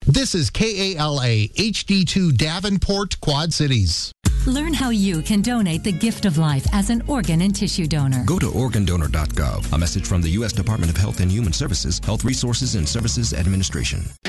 This is KALA HD2 Davenport, Quad Cities. Learn how you can donate the gift of life as an organ and tissue donor. Go to organdonor.gov. A message from the U.S. Department of Health and Human Services, Health Resources and Services Administration.